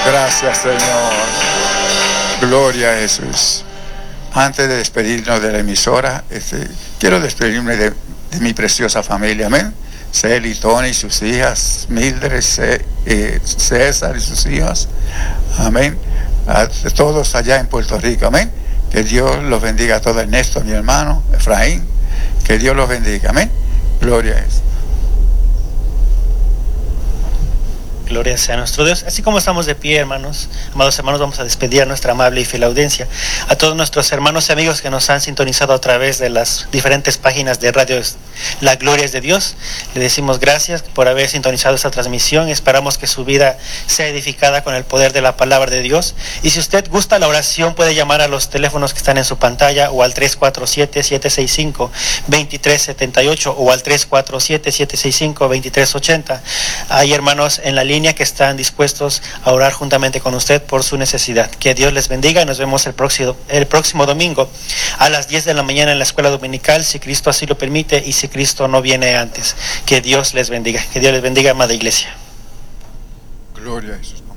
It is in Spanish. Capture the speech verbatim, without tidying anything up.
Gracias, Señor. Gloria a Jesús. Antes de despedirnos de la emisora, este, quiero despedirme de, de mi preciosa familia, amén. Celi, Tony y sus hijas, Mildred, C, eh, César y sus hijas, amén. A todos allá en Puerto Rico, amén. Que Dios los bendiga a todos. Ernesto, mi hermano, Efraín, que Dios los bendiga, amén. Gloria a Jesús. Gloria sea a nuestro Dios. Así como estamos de pie, hermanos, amados hermanos, vamos a despedir a nuestra amable y fiel audiencia, a todos nuestros hermanos y amigos que nos han sintonizado a través de las diferentes páginas de Radio La Gloria es de Dios. Le decimos gracias por haber sintonizado esta transmisión. Esperamos que su vida sea edificada con el poder de la palabra de Dios. Y si usted gusta la oración, puede llamar a los teléfonos que están en su pantalla o al tres cuatro siete, siete seis cinco, dos tres siete ocho o al tres cuatro siete, siete seis cinco, dos tres ocho cero. Hay hermanos en la línea que están dispuestos a orar juntamente con usted por su necesidad. Que Dios les bendiga y nos vemos el próximo, el próximo domingo a las diez de la mañana en la escuela dominical, si Cristo así lo permite y si Cristo no viene antes. Que Dios les bendiga. Que Dios les bendiga, amada iglesia. Gloria a Jesús.